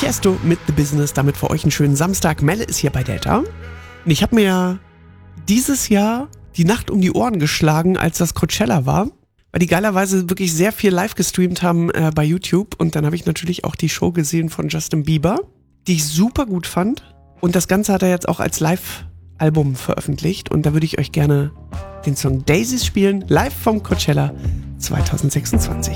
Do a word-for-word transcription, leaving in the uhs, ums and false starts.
Tiesto mit The Business, damit für euch einen schönen Samstag. Melle ist hier bei Delta. Und ich habe mir ja dieses Jahr die Nacht um die Ohren geschlagen, als das Coachella war, weil die geilerweise wirklich sehr viel live gestreamt haben äh, bei YouTube. Und dann habe ich natürlich auch die Show gesehen von Justin Bieber, die ich super gut fand. Und das Ganze hat er jetzt auch als Live-Album veröffentlicht. Und da würde ich euch gerne den Song Daisies spielen, live vom Coachella zwanzig sechsundzwanzig.